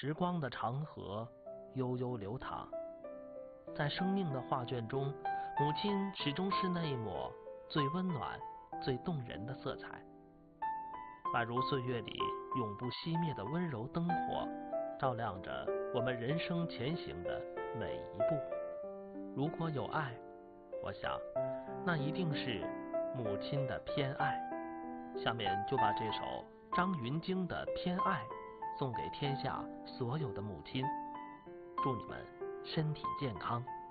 时光的长河悠悠流淌。在生命的画卷中，母亲始终是那一抹最温暖、最动人的色彩，宛如岁月里永不熄灭的温柔灯火，照亮着我们人生前行的每一步。如果有爱，我想那一定是母亲的偏爱。下面就把这首张芸京的《偏爱》送给天下所有的母亲，祝你们身体健康。